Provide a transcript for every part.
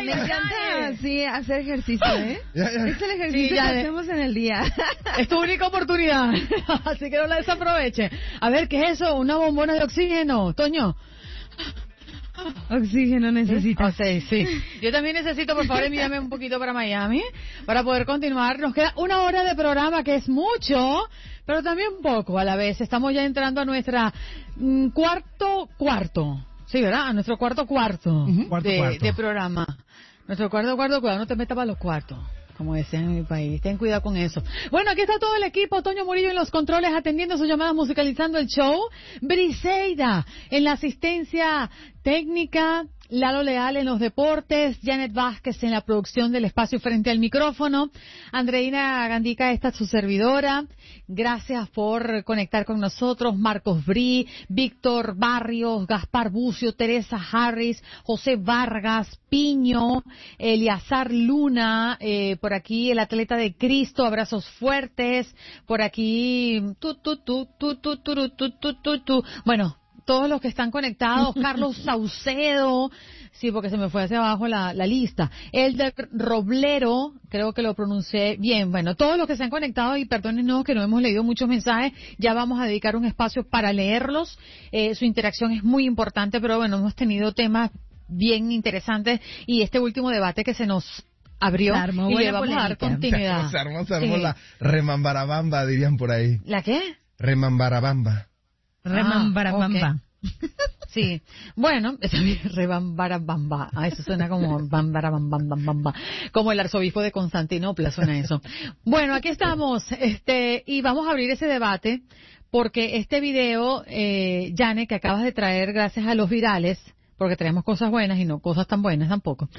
Me encanta, sí, hacer ejercicio, ¿eh? Es el ejercicio que hacemos en el día. Es tu única oportunidad, así que no la desaproveche. A ver, ¿qué es eso? Una bombona de oxígeno, Toño. Oxígeno necesitas. Sí. Yo también necesito, por favor, envíame un poquito para Miami para poder continuar. Nos queda 1 hora de programa, que es mucho, pero también poco a la vez. Estamos ya entrando a nuestra cuarto. Sí, ¿verdad? A nuestro cuarto de programa. Nuestro cuarto, cuidado, no te metas para los cuartos, como decían en mi país. Ten cuidado con eso. Bueno, aquí está todo el equipo. Toño Murillo en los controles, atendiendo sus llamadas, musicalizando el show. Briseida en la asistencia técnica. Lalo Leal en los deportes, Janet Vázquez en la producción del espacio frente al micrófono, Andreina Gandica, esta es su servidora. Gracias por conectar con nosotros, Marcos Brí, Víctor Barrios, Gaspar Bucio, Teresa Harris, José Vargas, Piño, Eliazar Luna, por aquí el atleta de Cristo, abrazos fuertes, por aquí, bueno, todos los que están conectados, Carlos Saucedo, sí, porque se me fue hacia abajo la lista, Elder Roblero, creo que lo pronuncié bien, bueno, todos los que se han conectado, y perdónenos que no hemos leído muchos mensajes, ya vamos a dedicar un espacio para leerlos, su interacción es muy importante, pero bueno, hemos tenido temas bien interesantes, y este último debate que se nos abrió, y le vamos a dar continuidad. Se armó la remambarabamba, dirían por ahí. ¿La qué? Remambarabamba. Remambarabamba. Okay. Sí, bueno, rebambarabamba. Eso suena como bambarabambambamba, como el arzobispo de Constantinopla suena eso. Bueno, aquí estamos, y vamos a abrir ese debate porque este video, Janet, que acabas de traer gracias a los virales, porque traemos cosas buenas y no cosas tan buenas tampoco.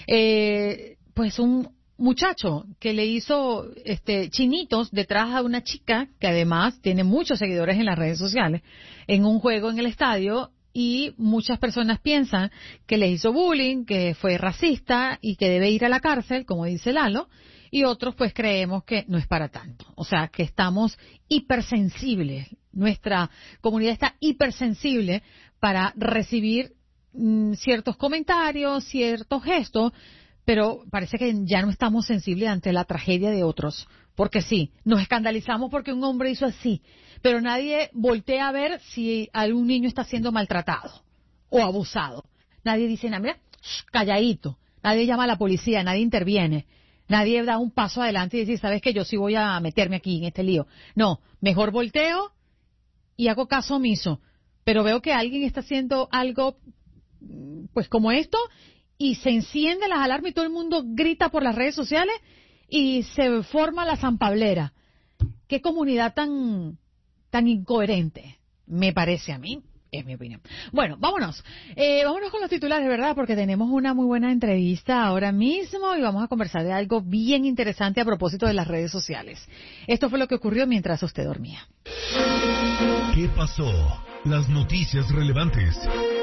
Pues un muchacho que le hizo chinitos detrás a una chica que además tiene muchos seguidores en las redes sociales en un juego en el estadio, y muchas personas piensan que le hizo bullying, que fue racista y que debe ir a la cárcel, como dice Lalo, y otros pues creemos que no es para tanto. O sea, que estamos hipersensibles, nuestra comunidad está hipersensible para recibir ciertos comentarios, ciertos gestos, pero parece que ya no estamos sensibles ante la tragedia de otros, porque sí, nos escandalizamos porque un hombre hizo así, pero nadie voltea a ver si algún niño está siendo maltratado o abusado. Nadie dice nada, mira, calladito, nadie llama a la policía, nadie interviene, nadie da un paso adelante y dice, ¿sabes qué? Yo sí voy a meterme aquí en este lío. No, mejor volteo y hago caso omiso, pero veo que alguien está haciendo algo pues como esto, y se encienden las alarmas y todo el mundo grita por las redes sociales y se forma la zampablera. Qué comunidad tan incoherente, me parece a mí, es mi opinión. Bueno, vámonos con los titulares, ¿verdad? Porque tenemos una muy buena entrevista ahora mismo y vamos a conversar de algo bien interesante a propósito de las redes sociales. Esto fue lo que ocurrió mientras usted dormía. ¿Qué pasó? Las noticias relevantes.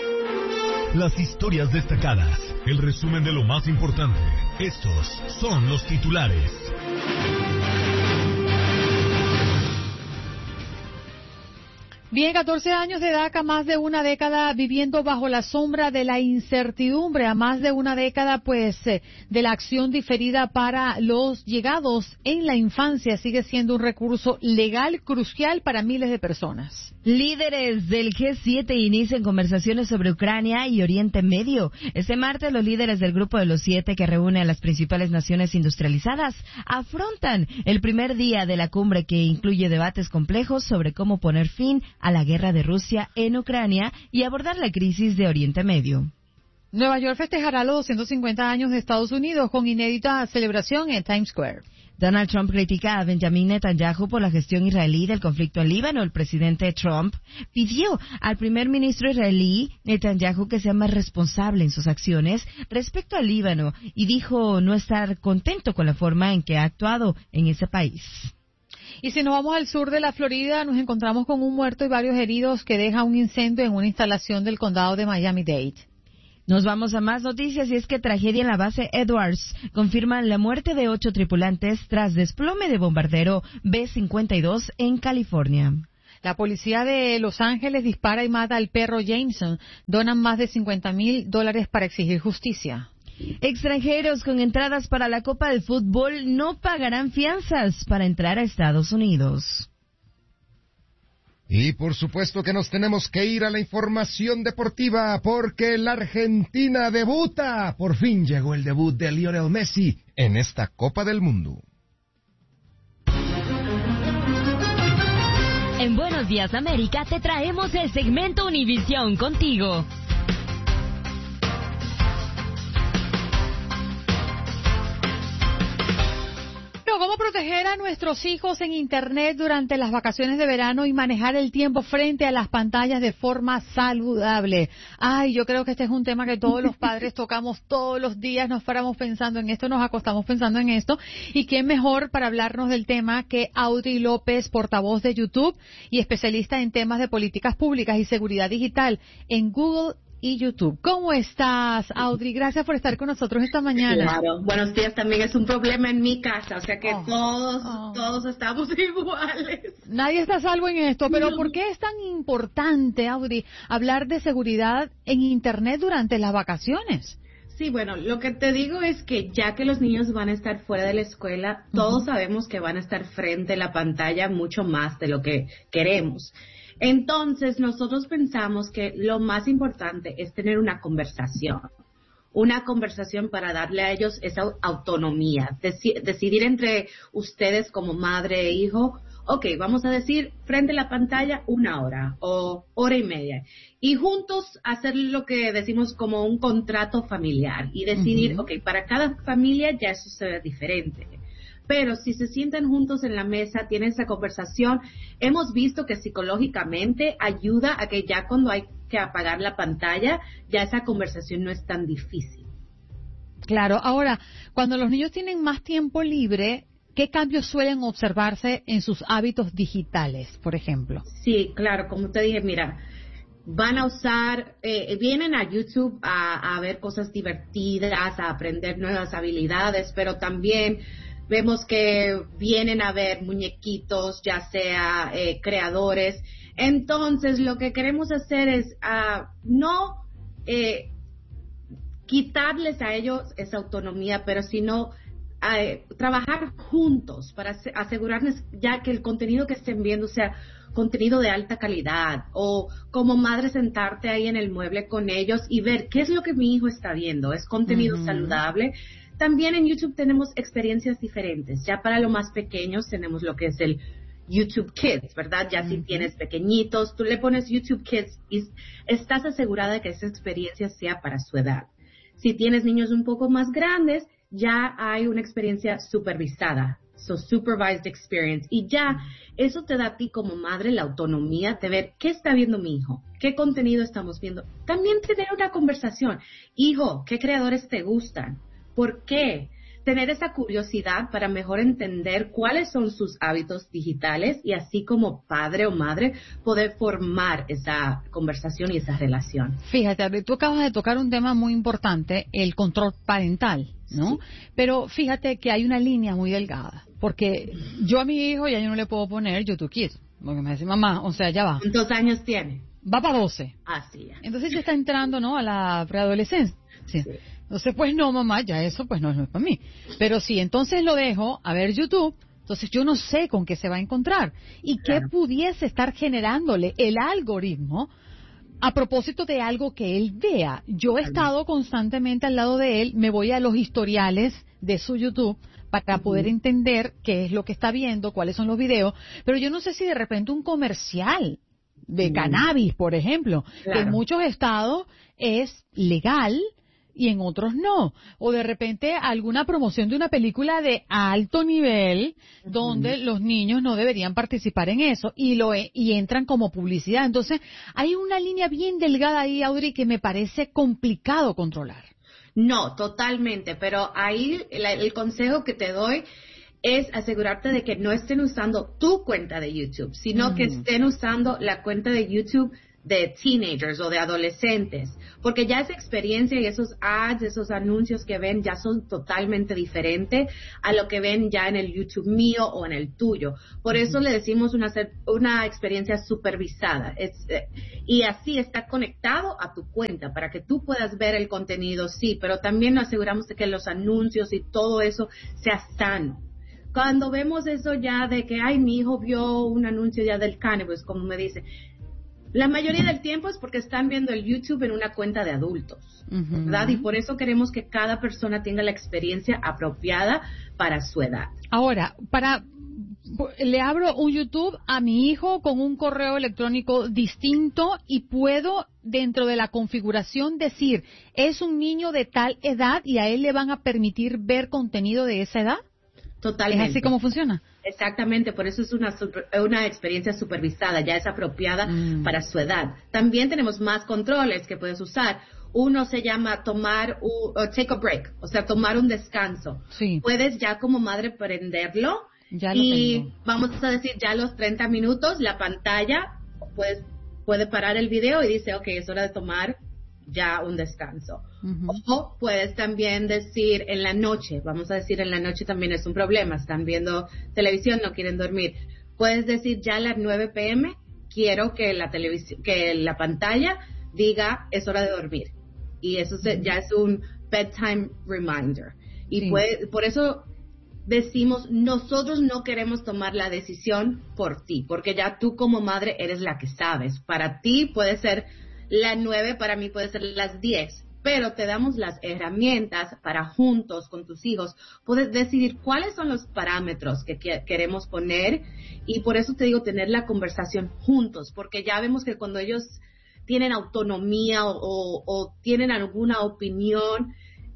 Las historias destacadas, el resumen de lo más importante. Estos son los titulares. Bien, 14 años de DACA, más de una década viviendo bajo la sombra de la incertidumbre, a más de una década, pues, de la acción diferida para los llegados en la infancia, sigue siendo un recurso legal crucial para miles de personas. Líderes del G7 inician conversaciones sobre Ucrania y Oriente Medio. Este martes, los líderes del Grupo de los 7, que reúne a las principales naciones industrializadas, afrontan el primer día de la cumbre, que incluye debates complejos sobre cómo poner fin a la guerra de Rusia en Ucrania y abordar la crisis de Oriente Medio. Nueva York festejará los 250 años de Estados Unidos con inédita celebración en Times Square. Donald Trump critica a Benjamin Netanyahu por la gestión israelí del conflicto en Líbano. El presidente Trump pidió al primer ministro israelí Netanyahu que sea más responsable en sus acciones respecto al Líbano y dijo no estar contento con la forma en que ha actuado en ese país. Y si nos vamos al sur de la Florida, nos encontramos con un muerto y varios heridos que deja un incendio en una instalación del condado de Miami-Dade. Nos vamos a más noticias, y es que tragedia en la base Edwards. Confirman la muerte de 8 tripulantes tras desplome de bombardero B-52 en California. La policía de Los Ángeles dispara y mata al perro Jameson. Donan más de $50,000 para exigir justicia. Extranjeros con entradas para la Copa de Fútbol no pagarán fianzas para entrar a Estados Unidos. Y por supuesto que nos tenemos que ir a la información deportiva porque la Argentina debuta. Por fin llegó el debut de Lionel Messi en esta Copa del Mundo. En Buenos Días América te traemos el segmento Univisión contigo. ¿Cómo proteger a nuestros hijos en Internet durante las vacaciones de verano y manejar el tiempo frente a las pantallas de forma saludable? Ay, yo creo que este es un tema que todos los padres tocamos todos los días, nos paramos pensando en esto, nos acostamos pensando en esto. Y quién mejor para hablarnos del tema que Audrey López, portavoz de YouTube y especialista en temas de políticas públicas y seguridad digital en Google y YouTube. ¿Cómo estás, Audrey? Gracias por estar con nosotros esta mañana. Claro, buenos días. También es un problema en mi casa, o sea que todos estamos iguales. Nadie está a salvo en esto, pero ¿por qué es tan importante, Audrey, hablar de seguridad en Internet durante las vacaciones? Sí, bueno, lo que te digo es que ya que los niños van a estar fuera de la escuela, todos sabemos que van a estar frente a la pantalla mucho más de lo que queremos. Entonces, nosotros pensamos que lo más importante es tener una conversación para darle a ellos esa autonomía, decidir entre ustedes como madre e hijo, okay, vamos a decir frente a la pantalla 1 hora o hora y media, y juntos hacer lo que decimos como un contrato familiar y decidir, okay, para cada familia ya eso se ve diferente. Pero si se sientan juntos en la mesa, tienen esa conversación, hemos visto que psicológicamente ayuda a que ya cuando hay que apagar la pantalla, ya esa conversación no es tan difícil. Claro, ahora, cuando los niños tienen más tiempo libre, ¿qué cambios suelen observarse en sus hábitos digitales, por ejemplo? Sí, claro, como te dije, mira, van a usar, vienen a YouTube a ver cosas divertidas, a aprender nuevas habilidades, pero también vemos que vienen a ver muñequitos, ya sea creadores. Entonces, lo que queremos hacer es no quitarles a ellos esa autonomía, pero sino trabajar juntos para asegurarnos ya que el contenido que estén viendo sea contenido de alta calidad, o como madre sentarte ahí en el mueble con ellos y ver qué es lo que mi hijo está viendo, es contenido saludable. También en YouTube tenemos experiencias diferentes. Ya para los más pequeños tenemos lo que es el YouTube Kids, ¿verdad? Ya si tienes pequeñitos, tú le pones YouTube Kids y estás asegurada de que esa experiencia sea para su edad. Si tienes niños un poco más grandes, ya hay una experiencia supervisada, supervised experience. Y ya eso te da a ti como madre la autonomía de ver qué está viendo mi hijo, qué contenido estamos viendo. También tener una conversación. Hijo, ¿qué creadores te gustan? ¿Por qué? Tener esa curiosidad para mejor entender cuáles son sus hábitos digitales y así como padre o madre poder formar esa conversación y esa relación. Fíjate, tú acabas de tocar un tema muy importante, el control parental, ¿no? Sí. Pero fíjate que hay una línea muy delgada, porque yo a mi hijo ya yo no le puedo poner YouTube Kids, porque me dice mamá, o sea, ya va. ¿Cuántos años tiene? Va para 12. Así es. Entonces ya está entrando, ¿no?, a la preadolescencia. Sí. Entonces, pues no, mamá, ya eso pues no es para mí. Pero sí, entonces lo dejo a ver YouTube, entonces yo no sé con qué se va a encontrar y qué pudiese estar generándole el algoritmo a propósito de algo que él vea. Yo he estado constantemente al lado de él, me voy a los historiales de su YouTube para poder entender qué es lo que está viendo, cuáles son los videos, pero yo no sé si de repente un comercial de cannabis, por ejemplo, que en muchos estados es legal y en otros no, o de repente alguna promoción de una película de alto nivel donde los niños no deberían participar en eso y entran como publicidad. Entonces hay una línea bien delgada ahí, Audrey, que me parece complicado controlar. No, totalmente, pero ahí el consejo que te doy es asegurarte de que no estén usando tu cuenta de YouTube, sino que estén usando la cuenta de YouTube de teenagers o de adolescentes, porque ya esa experiencia y esos ads, esos anuncios que ven ya son totalmente diferentes a lo que ven ya en el YouTube mío o en el tuyo. Por eso le decimos una experiencia supervisada. Y así está conectado a tu cuenta para que tú puedas ver el contenido, sí, pero también nos aseguramos de que los anuncios y todo eso sea sano. Cuando vemos eso ya de que, ay, mi hijo vio un anuncio ya del cannabis, como me dice, la mayoría del tiempo es porque están viendo el YouTube en una cuenta de adultos, ¿verdad? Y por eso queremos que cada persona tenga la experiencia apropiada para su edad. Ahora, le abro un YouTube a mi hijo con un correo electrónico distinto y puedo, dentro de la configuración, decir, es un niño de tal edad y a él le van a permitir ver contenido de esa edad. Totalmente. ¿Es así como funciona? Exactamente, por eso es una experiencia supervisada, ya es apropiada para su edad. También tenemos más controles que puedes usar. Uno se llama take a break, o sea, tomar un descanso. Sí. Puedes ya como madre prenderlo ya lo y tengo. Vamos a decir ya a los 30 minutos la pantalla puede parar el video y dice, ok, es hora de tomar ya un descanso. O puedes también decir en la noche, vamos a decir en la noche también es un problema, están viendo televisión, no quieren dormir. Puedes decir ya a las 9 p.m. quiero que la pantalla diga es hora de dormir. Y eso ya es un bedtime reminder. Y sí. Por eso decimos, nosotros no queremos tomar la decisión por ti, porque ya tú como madre eres la que sabes. Para ti puede ser las 9, para mí puede ser las 10, pero te damos las herramientas para juntos con tus hijos puedes decidir cuáles son los parámetros que queremos poner, y por eso te digo tener la conversación juntos, porque ya vemos que cuando ellos tienen autonomía o tienen alguna opinión,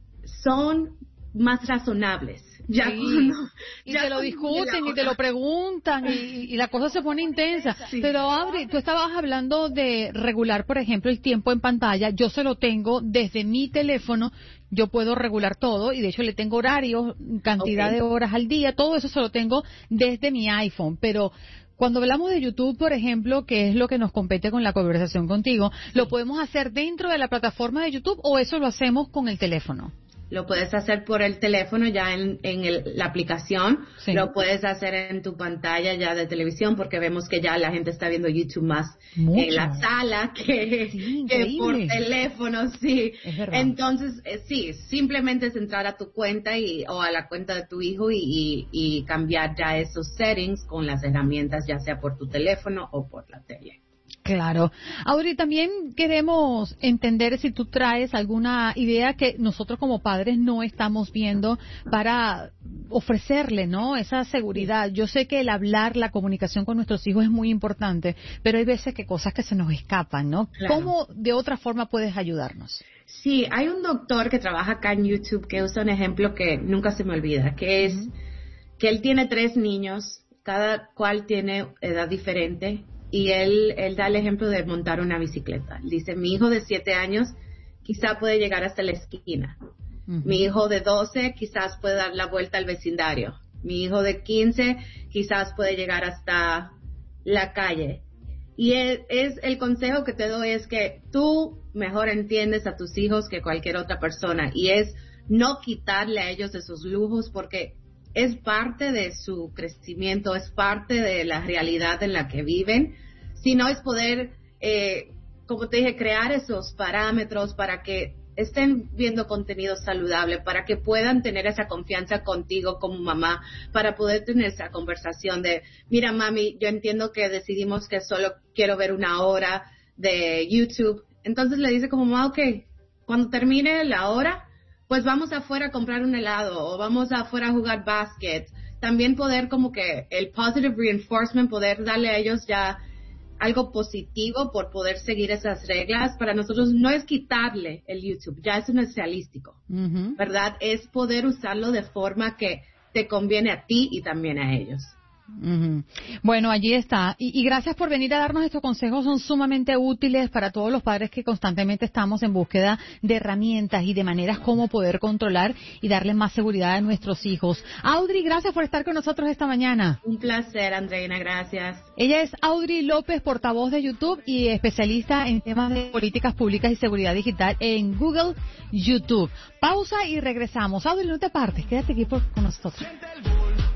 son más razonables. Ya sí. Y ya te lo discuten y te lo preguntan y la cosa se pone intensa. Sí. Pero Audrey, tú estabas hablando de regular, por ejemplo, el tiempo en pantalla. Yo se lo tengo desde mi teléfono. Yo puedo regular todo y de hecho le tengo horarios, cantidad de horas al día, todo eso se lo tengo desde mi iPhone. Pero cuando hablamos de YouTube, por ejemplo, que es lo que nos compete con la conversación contigo, ¿lo podemos hacer dentro de la plataforma de YouTube o eso lo hacemos con el teléfono? Lo puedes hacer por el teléfono ya en la aplicación, sí. Lo puedes hacer en tu pantalla ya de televisión porque vemos que ya la gente está viendo YouTube más en la sala que por teléfono, sí. Entonces, sí, simplemente es entrar a tu cuenta o a la cuenta de tu hijo y cambiar ya esos settings con las herramientas, ya sea por tu teléfono o por la tele. Claro. Audrey, también queremos entender si tú traes alguna idea que nosotros como padres no estamos viendo para ofrecerle, ¿no? Esa seguridad. Yo sé que el hablar, la comunicación con nuestros hijos es muy importante, pero hay veces que cosas que se nos escapan, ¿no? Claro. ¿Cómo de otra forma puedes ayudarnos? Sí, hay un doctor que trabaja acá en YouTube que usa un ejemplo que nunca se me olvida, que es que él tiene 3 niños, cada cual tiene edad diferente. Y él da el ejemplo de montar una bicicleta. Dice, mi hijo de 7 años quizá puede llegar hasta la esquina. Mi hijo de 12 quizás puede dar la vuelta al vecindario. Mi hijo de 15 quizás puede llegar hasta la calle. Y es el consejo que te doy es que tú mejor entiendes a tus hijos que cualquier otra persona. Y es no quitarle a ellos esos lujos porque es parte de su crecimiento, es parte de la realidad en la que viven, sino es poder, como te dije, crear esos parámetros para que estén viendo contenido saludable, para que puedan tener esa confianza contigo como mamá, para poder tener esa conversación de, mira mami, yo entiendo que decidimos que solo quiero ver 1 hora de YouTube, entonces le dice como mamá, ok, cuando termine la hora, pues vamos afuera a comprar un helado o vamos afuera a jugar básquet. También poder como que el positive reinforcement, poder darle a ellos ya algo positivo por poder seguir esas reglas. Para nosotros no es quitarle el YouTube, ya eso no es realístico, ¿verdad? Es poder usarlo de forma que te conviene a ti y también a ellos. Ujú. Bueno, allí está. Y gracias por venir a darnos estos consejos. Son sumamente útiles para todos los padres que constantemente estamos en búsqueda de herramientas y de maneras como poder controlar y darle más seguridad a nuestros hijos. Audrey, gracias por estar con nosotros esta mañana. Un placer, Andreina, gracias. Ella es Audrey López, portavoz de YouTube y especialista en temas de políticas públicas y seguridad digital en Google YouTube. Pausa y regresamos. Audrey, no te apartes, quédate aquí con nosotros.